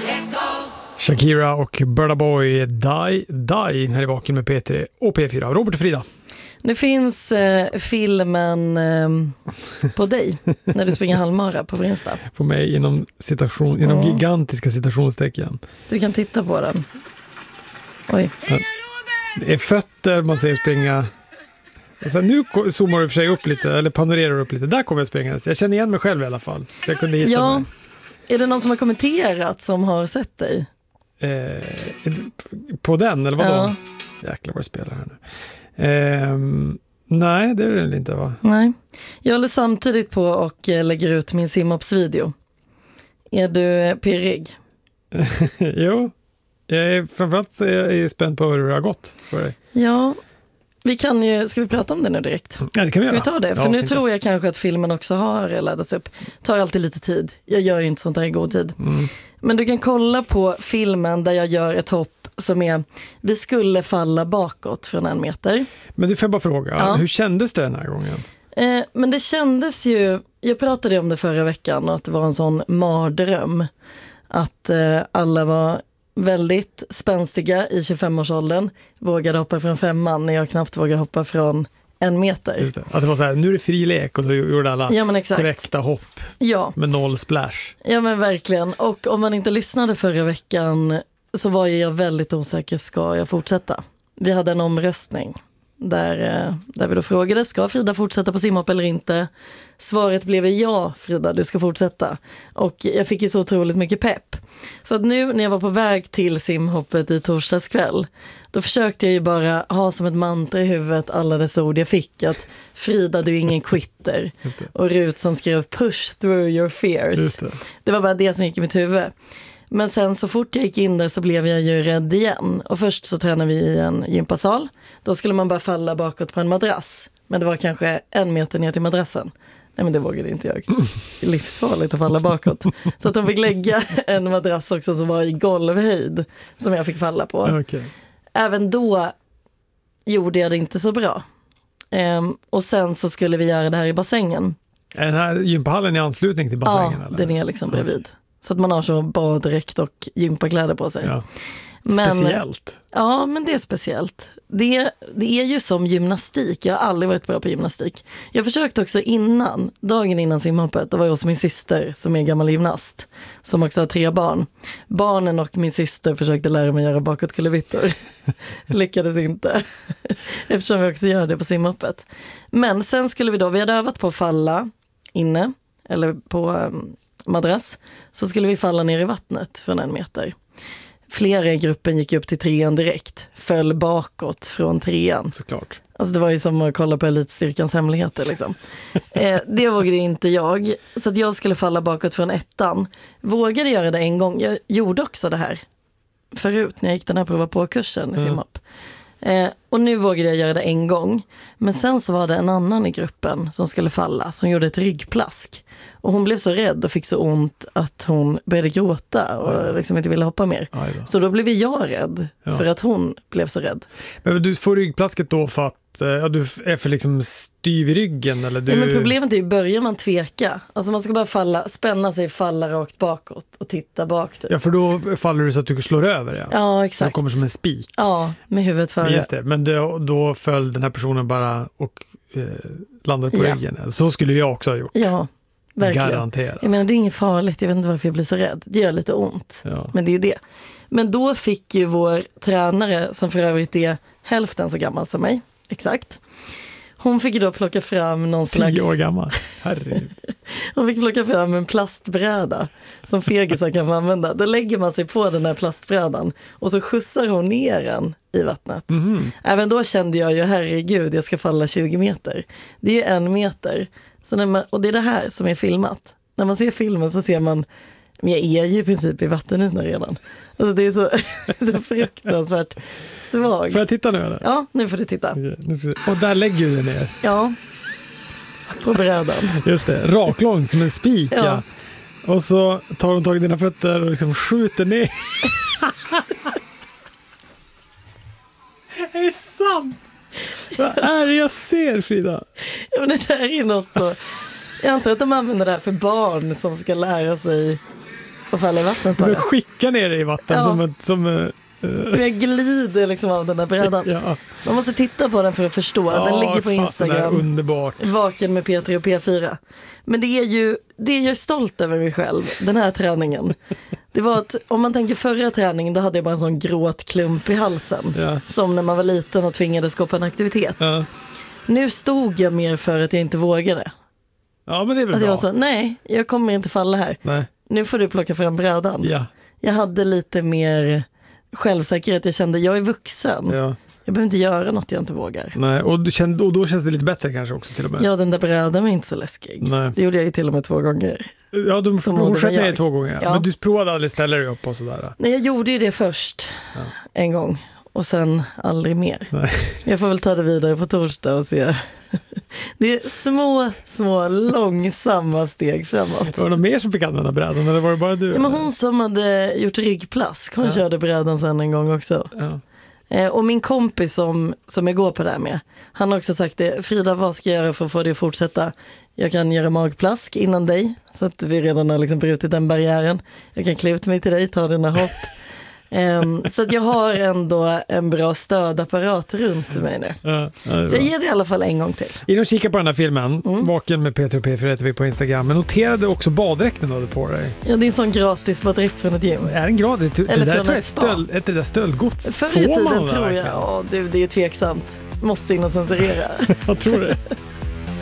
Shakira och Burna Boy, Die här i Vaken med P3 och P4. Robert och Frida. Nu finns filmen på dig när du springer halvmara på Insta. På mig inom gigantiska citationstecken. Du kan titta på den. Oj. Det är fötter man ser springa. Alltså, nu zoomar du för sig upp lite, eller panorerar upp lite. Där kommer jag springa. Jag känner igen mig själv i alla fall. Så jag kunde hitta mig. Är det någon som har kommenterat som har sett dig? På den, eller vadå? Ja. Jäklar vad jag spelar här nu. Nej, det är det inte, va? Nej. Jag håller samtidigt på och lägger ut min simhoppsvideo. Är du pirrig? Jo. Framförallt är jag spänd på hur det har gått för dig. Ja. Ska vi prata om det nu direkt? Ja, det kan vi göra. Ska vi ta det? För nu tror jag kanske att filmen också har laddats upp. Tar alltid lite tid. Jag gör ju inte sånt här i god tid. Men du kan kolla på filmen där jag gör ett hopp som är: vi skulle falla bakåt från 1 meter. Men du får bara fråga, hur kändes det den här gången? Men det kändes ju, jag pratade om det förra veckan och att det var en sån mardröm. Att alla var väldigt spänstiga i 25-årsåldern, vågade hoppa från 5 när jag knappt vågade hoppa från 1 meter. Just det. Att det var så här, nu är det fri lek och då gjorde alla korrekta hopp med 0 splash. Ja, men verkligen. Och om man inte lyssnade förra veckan så var jag väldigt osäker, ska jag fortsätta? Vi hade en omröstning där vi då frågade, ska Frida fortsätta på simhopp eller inte? Svaret blev ja, Frida, du ska fortsätta. Och jag fick ju så otroligt mycket pepp. Så att nu när jag var på väg till simhoppet i torsdags kväll, då försökte jag ju bara ha som ett mantra i huvudet alla dessa ord jag fick. Att Frida, du är ingen quitter. Och Rut som skrev push through your fears. Det var bara det som gick i mitt huvud. Men sen så fort jag gick in där så blev jag ju rädd igen. Och först så tränade vi i en gympasal. Då skulle man bara falla bakåt på en madrass. Men det var kanske 1 meter ner till madrassen. Nej, men det vågade inte jag. Det är livsfarligt att falla bakåt. Så att de fick lägga en madrass också som var i golvhöjd som jag fick falla på. Okay. Även då gjorde jag det inte så bra. Och sen så skulle vi göra det här i bassängen. Är den här gympahallen i anslutning till bassängen? Ja, eller? den är liksom bredvid. Så att man har så baddräkt och gympakläder på sig. Ja. Speciellt. Ja, men det är speciellt. Det är ju som gymnastik. Jag har aldrig varit bra på gymnastik. Jag försökte också dagen innan simhoppet. Då var jag hos min syster som är gammal gymnast. Som också har 3 barn. Barnen och min syster försökte lära mig göra bakåtkullerbyttor. Lyckades inte. Eftersom vi också gör det på simhoppet. Men sen skulle vi hade övat på att falla inne. Eller på madrass. Så skulle vi falla ner i vattnet från 1 meter. Flera i gruppen gick upp till 3 direkt. Föll bakåt från 3. Såklart. Alltså det var ju som att kolla på Elitstyrkans hemligheter liksom. Det vågade inte jag. Så att jag skulle falla bakåt från 1. Vågade göra det en gång. Jag gjorde också det här förut när jag gick den här prova på kursen i simhopp. Och nu vågade jag göra det en gång. Men sen så var det en annan i gruppen som skulle falla. Som gjorde ett ryggplask. Och hon blev så rädd och fick så ont att hon började gråta och liksom inte ville hoppa mer. Så då blev jag rädd för att hon blev så rädd. Men du får ryggplasket då för att du är för liksom styv i ryggen? Eller du... Ja, men problemet är ju, börjar man tveka. Alltså man ska bara spänna sig, falla rakt bakåt och titta bak. Typ. Ja, för då faller du så att du slår över. Ja, exakt. Det kommer som en spik. Ja, med huvudet före. Just det, men då föll den här personen bara och landade på ryggen. Så skulle jag också ha gjort. Ja, verkligen. Garanterat. Jag menar, det är inget farligt. Jag vet inte varför jag blir så rädd. Det gör lite ont. Ja. Men det är ju det. Men då fick ju vår tränare, som för övrigt är hälften så gammal som mig, exakt. Hon fick ju då plocka fram någon 10 år gammal. Herregud. Hon fick plocka fram en plastbräda som fegisar kan få använda. Då lägger man sig på den här plastbrädan och så skjutsar hon ner den i vattnet. Även då kände jag ju, herregud, jag ska falla 20 meter. Det är ju 1 meter. Så och det är det här som är filmat. När man ser filmen så ser man, men jag är ju i princip i vattenytan redan. Alltså det är så fruktansvärt svagt. Får jag titta nu eller? Ja, nu får du titta. Och där lägger du ner. Ja, på brädan. Just det, raklång som en spik. Ja. Och så tar de tag i dina fötter och liksom skjuter ner. Det är sant. Vad är det jag ser, Frida? Ja, men det där är något så... Jag antar att de använder det här för barn som ska lära sig och falla i vattnet bara. Så skicka ner det i vatten Jag glider liksom av den här brädan. Ja. Man måste titta på den för att förstå. Den ligger på Instagram. Underbart. Vaken med P3 och P4. Men det är jag stolt över mig själv, den här träningen. Det var att, om man tänker förra träningen, då hade jag bara en sån gråtklump i halsen. Ja. Som när man var liten och tvingades gå på en aktivitet. Ja. Nu stod jag mer för att jag inte vågade. Ja, men det är väl Att bra. jag var så, nej, jag kommer inte falla här. Nej. Nu får du plocka fram brädan. Ja. Jag hade lite mer självsäkerhet. Jag kände, jag är vuxen. Ja. Jag behöver inte göra något jag inte vågar. Nej, och då känns det lite bättre kanske också till och med. Ja, den där brädan var inte så läskig. Nej. Det gjorde jag ju till och med 2 gånger. Ja, hon sköt ner 2 gånger. Ja. Men du provade aldrig ställa dig upp och sådär. Nej, jag gjorde ju det först en gång. Och sen aldrig mer. Nej. Jag får väl ta det vidare på torsdag och se. Det är små, långsamma steg framåt. Var det någon mer som fick använda brädan eller var det bara du? Ja, men hon som hade gjort ryggplask, hon körde brädan sen en gång också. Ja. Och min kompis som jag går på det här med, han har också sagt det. Frida, vad ska jag göra för att få dig att fortsätta? Jag kan göra magplask innan dig, så att vi redan har liksom brutit den barriären. Jag kan klä ut mig till dig, ta dina hopp. Så att jag har ändå en bra stödapparat runt mig nu. Ja, så jag ger det i alla fall en gång till. In och kika på den här filmen. Vaken med P3 och P4 heter vi på Instagram. Men noterade också baddräkten du hade på dig. Ja, det är en sån gratis baddräkt från ett gym. Är en gratis? Det Eller där från tror jag ett spa. är det där stöldgods. Förr i Får man tiden det tror jag, verkligen? ja, det är tveksamt. Måste in och censurera. Jag tror det.